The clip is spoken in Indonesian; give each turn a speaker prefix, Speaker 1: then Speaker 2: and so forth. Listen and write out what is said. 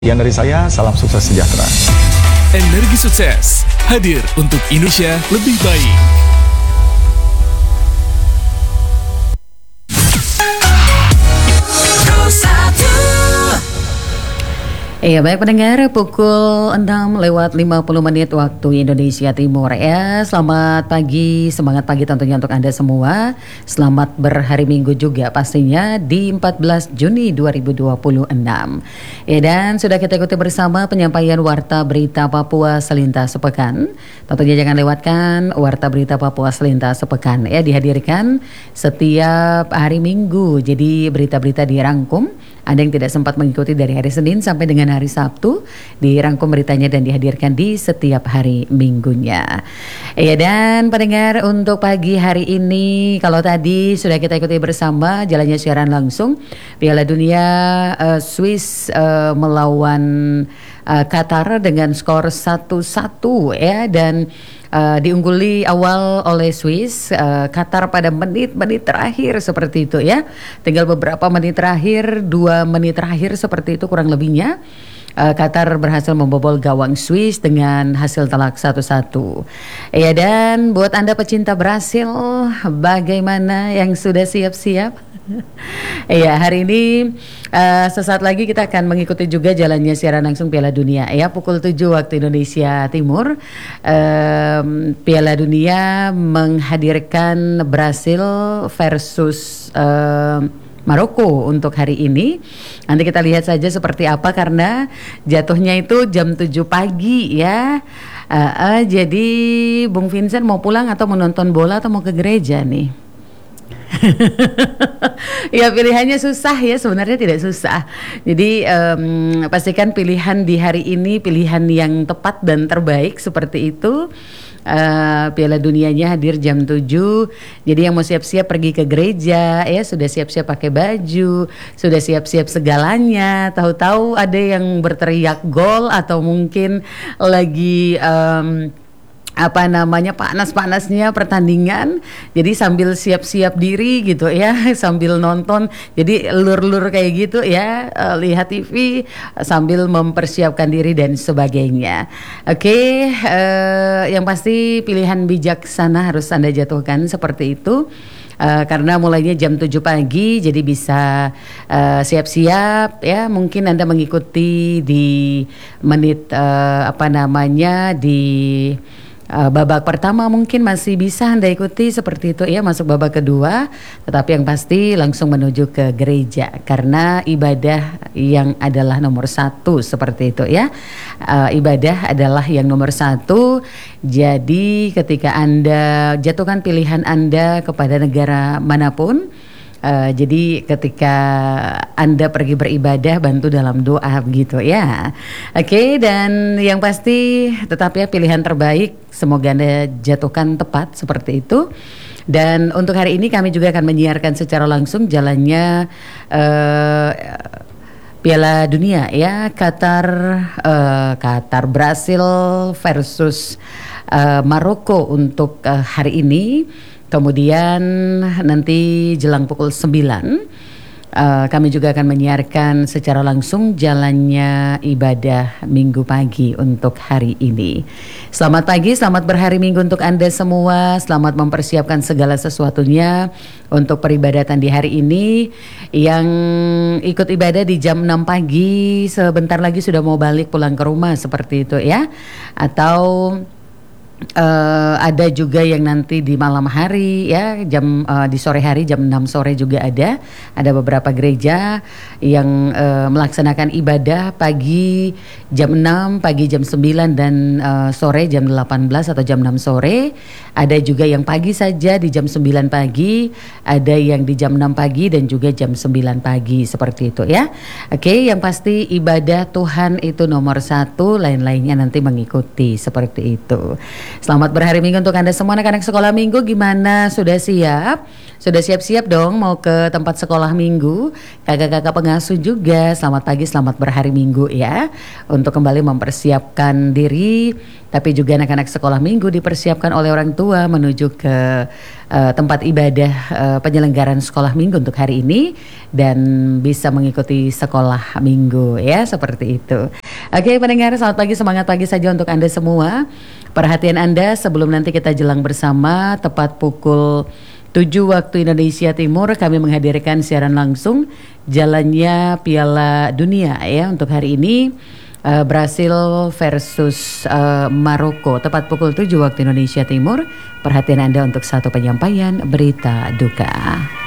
Speaker 1: Yang dari saya, salam sukses sejahtera.
Speaker 2: Energi Sukses hadir untuk Indonesia lebih baik.
Speaker 3: Iya, baik pendengar, pukul 6:50 waktu Indonesia Timur ya. Selamat pagi, semangat pagi tentunya untuk Anda semua. Selamat berhari Minggu juga pastinya di 14 Juni 2026. Ya, dan sudah kita ikuti bersama penyampaian Warta Berita Papua Selintas Sepekan. Tentunya jangan lewatkan Warta Berita Papua Selintas Sepekan ya, dihadirkan setiap hari Minggu. Jadi berita-berita dirangkum. Ada yang tidak sempat mengikuti dari hari Senin sampai dengan hari Sabtu, dirangkum beritanya dan dihadirkan di setiap hari Minggunya. Ya, dan pendengar, untuk pagi hari ini, kalau tadi sudah kita ikuti bersama jalannya siaran langsung Piala Dunia Swiss melawan Qatar dengan skor 1-1 ya, dan diungguli awal oleh Swiss, Qatar pada menit-menit terakhir seperti itu ya. Tinggal beberapa menit terakhir, 2 menit terakhir seperti itu kurang lebihnya. Qatar berhasil membobol gawang Swiss dengan hasil telak 1-1. Ya, dan buat Anda pecinta Brasil, bagaimana yang sudah siap-siap? Iya, hari ini sesaat lagi kita akan mengikuti juga jalannya siaran langsung Piala Dunia ya, pukul 7 waktu Indonesia Timur. Piala Dunia menghadirkan Brasil versus Maroko untuk hari ini. Nanti kita lihat saja seperti apa, karena jatuhnya itu jam 7 pagi ya. Jadi Bung Vincent mau pulang atau menonton bola atau mau ke gereja nih? Ya, pilihannya susah ya, sebenarnya tidak susah. Jadi pastikan pilihan di hari ini pilihan yang tepat dan terbaik seperti itu. Piala Dunianya hadir jam 7. Jadi yang mau siap-siap pergi ke gereja ya, sudah siap-siap pakai baju, sudah siap-siap segalanya. Tahu-tahu ada yang berteriak gol atau mungkin lagi panas-panasnya pertandingan, jadi sambil siap-siap diri gitu ya, sambil nonton, jadi lur-lur kayak gitu ya, lihat TV sambil mempersiapkan diri dan sebagainya. Oke, yang pasti pilihan bijaksana harus Anda jatuhkan seperti itu. Karena mulainya jam 7 pagi, jadi bisa siap-siap ya. Mungkin Anda mengikuti di menit di babak pertama mungkin masih bisa Anda ikuti seperti itu ya, masuk babak kedua, tetapi yang pasti langsung menuju ke gereja karena ibadah yang adalah nomor 1 seperti itu ya. Ibadah adalah yang nomor 1. Jadi ketika Anda jatuhkan pilihan Anda kepada negara manapun, jadi ketika Anda pergi beribadah, bantu dalam doa gitu ya. Oke, dan yang pasti tetap ya pilihan terbaik, semoga Anda jatuhkan tepat seperti itu. Dan untuk hari ini kami juga akan menyiarkan secara langsung jalannya Piala Dunia ya, Qatar Brasil versus Maroko untuk hari ini. Kemudian nanti jelang pukul 9 kami juga akan menyiarkan secara langsung jalannya ibadah Minggu pagi untuk hari ini. Selamat pagi, selamat berhari Minggu untuk Anda semua. Selamat mempersiapkan segala sesuatunya untuk peribadatan di hari ini. Yang ikut ibadah di jam 6 pagi sebentar lagi sudah mau balik pulang ke rumah seperti itu ya. Atau ada juga yang nanti di malam hari ya, di sore hari jam 6 sore juga ada beberapa gereja yang melaksanakan ibadah pagi jam 6, pagi jam 9 dan sore jam 18 atau jam 6 sore. Ada juga yang pagi saja di jam 9 pagi, ada yang di jam 6 pagi dan juga jam 9 pagi seperti itu ya. Oke, yang pasti ibadah Tuhan itu nomor 1, lain-lainnya nanti mengikuti seperti itu. Selamat berhari Minggu untuk Anda semua anak-anak sekolah minggu. Gimana? Sudah siap? Sudah siap-siap dong mau ke tempat sekolah minggu? Kakak-kakak pengasuh juga, selamat pagi, selamat berhari Minggu ya. Untuk kembali mempersiapkan diri, tapi juga anak-anak sekolah minggu dipersiapkan oleh orang tua menuju ke tempat ibadah penyelenggaraan sekolah minggu untuk hari ini dan bisa mengikuti sekolah minggu ya, seperti itu. Oke pendengar, selamat pagi, semangat pagi saja untuk Anda semua. Perhatian Anda sebelum nanti kita jelang bersama tepat pukul 7 waktu Indonesia Timur, kami menghadirkan siaran langsung jalannya Piala Dunia ya untuk hari ini. Brasil versus Maroko tepat pukul 7 waktu Indonesia Timur. Perhatian Anda untuk satu penyampaian berita duka.